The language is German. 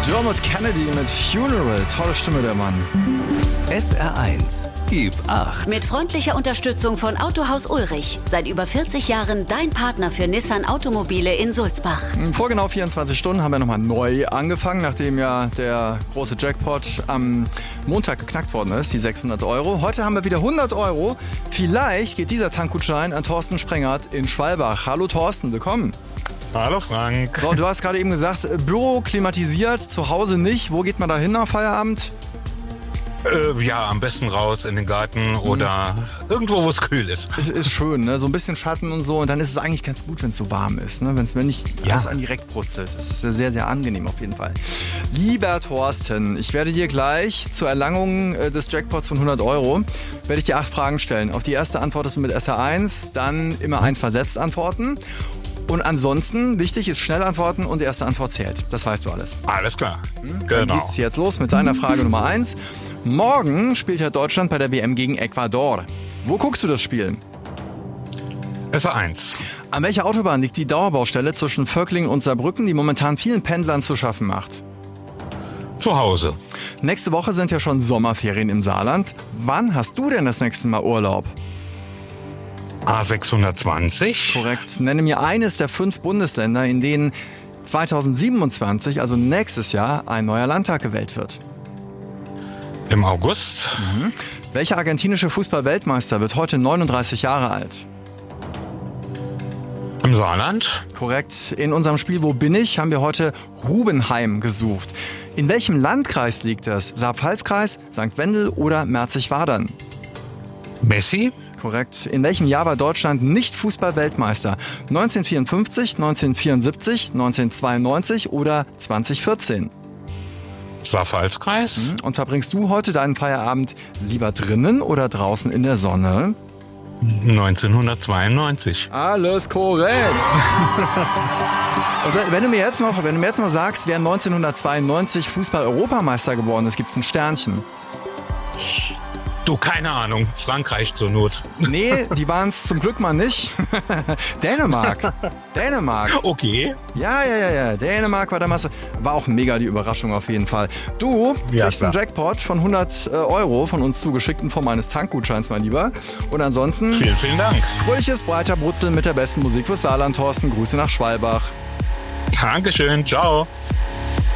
Dermot Kennedy mit Funeral. Tolle Stimme, der Mann. SR1, gib 8. Mit freundlicher Unterstützung von Autohaus Ulrich. Seit über 40 Jahren dein Partner für Nissan Automobile in Sulzbach. Vor genau 24 Stunden haben wir nochmal neu angefangen, nachdem ja der große Jackpot am Montag geknackt worden ist, die 600 Euro. Heute haben wir wieder 100 Euro. Vielleicht geht dieser Tankgutschein an Thorsten Sprengert in Schwalbach. Hallo Thorsten, willkommen. Hallo Frank. So, du hast gerade eben gesagt, Büro klimatisiert, zu Hause nicht. Wo geht man da hin nach Feierabend? Ja, am besten raus in den Garten oder irgendwo, wo es kühl ist. Ist schön, ne? So ein bisschen Schatten und so. Und dann ist es eigentlich ganz gut, wenn es so warm ist, ne? Wenn nicht alles an direkt brutzelt. Das ist sehr, sehr angenehm auf jeden Fall. Lieber Thorsten, ich werde dir gleich zur Erlangung des Jackpots von 100 Euro, werde ich dir 8 Fragen stellen. Auf die erste antwortest du mit SR1, dann immer 1 versetzt antworten. Und ansonsten, wichtig ist schnell antworten und die erste Antwort zählt. Das weißt du alles. Alles klar. Dann Genau. geht's jetzt los mit deiner Frage Nummer 1. Morgen spielt ja Deutschland bei der WM gegen Ecuador. Wo guckst du das Spiel? SR1. An welcher Autobahn liegt die Dauerbaustelle zwischen Völklingen und Saarbrücken, die momentan vielen Pendlern zu schaffen macht? Zu Hause. Nächste Woche sind ja schon Sommerferien im Saarland. Wann hast du denn das nächste Mal Urlaub? A620. Korrekt. Nenne mir eines der 5 Bundesländer, in denen 2027, also nächstes Jahr, ein neuer Landtag gewählt wird. Im August. Welcher argentinische Fußball-Weltmeister wird heute 39 Jahre alt? Im Saarland. Korrekt. In unserem Spiel Wo bin ich? Haben wir heute Rubenheim gesucht. In welchem Landkreis liegt das? Saar-Pfalz-Kreis, St. Wendel oder Merzig-Wadern? Messi. Korrekt. In welchem Jahr war Deutschland nicht Fußball-Weltmeister? 1954, 1974, 1992 oder 2014? Saar-Pfalz-Kreis. Und verbringst du heute deinen Feierabend lieber drinnen oder draußen in der Sonne? 1992. Alles korrekt. Und wenn du mir jetzt noch sagst, wer 1992 Fußball-Europameister geworden ist, gibt's ein Sternchen. Du, keine Ahnung. Frankreich zur Not. Nee, die waren es zum Glück mal nicht. Dänemark. Okay. Ja. Dänemark war der Meister. War auch mega die Überraschung auf jeden Fall. Du kriegst einen Jackpot von 100 Euro von uns zugeschickt in Form eines Tankgutscheins, mein Lieber. Und ansonsten Vielen Dank. fröhliches breiter Brutzeln mit der besten Musik fürs Saarland, Thorsten. Grüße nach Schwalbach. Dankeschön. Ciao.